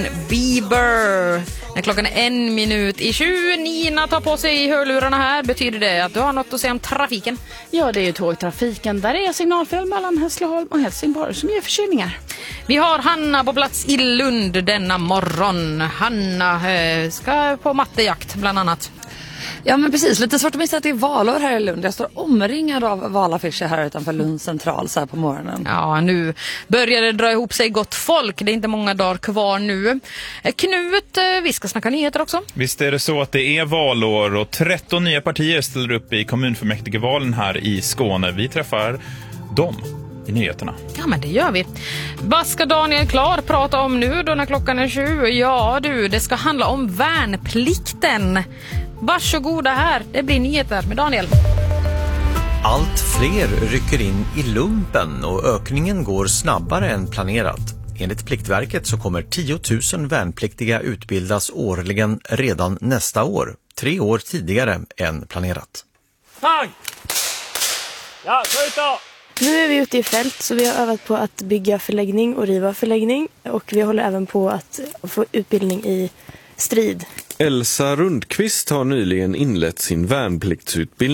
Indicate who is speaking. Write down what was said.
Speaker 1: Bieber. När klockan är 1:01. Nina tar på sig hörlurarna här. Betyder det att du har något att säga om trafiken?
Speaker 2: Ja, det är ju tågtrafiken. Där är signalfel mellan Hässleholm och Helsingborg som ger förkylningar.
Speaker 1: Vi har Hanna på plats i Lund denna morgon. Hanna ska på mattejakt bland annat.
Speaker 3: Ja, men precis. Lite svårt att missa att det är valår här i Lund. Jag står omringad av valaffischer här utanför Lund central så här på morgonen.
Speaker 1: Ja, nu börjar det dra ihop sig gott folk. Det är inte många dagar kvar nu. Knut, vi ska snacka nyheter också.
Speaker 4: Visst är det så att det är valår och 13 nya partier ställer upp i kommunfullmäktigevalen här i Skåne. Vi träffar dem i nyheterna.
Speaker 1: Ja, men det gör vi. Vad ska Daniel Klar prata om nu då när klockan är 7? Ja du, det ska handla om värnplikten. Varsågoda här, det blir nyheter med Daniel.
Speaker 5: Allt fler rycker in i lumpen och ökningen går snabbare än planerat. Enligt Pliktverket så kommer 10 000 värnpliktiga utbildas årligen redan nästa år. 3 år tidigare än planerat.
Speaker 6: Tag! Ja, sluta!
Speaker 7: Nu är vi ute i fält så vi har övat på att bygga förläggning och riva förläggning. Och vi håller även på att få utbildning i strid.
Speaker 8: Elsa Rundqvist har nyligen inlett sin värnpliktsutbildning.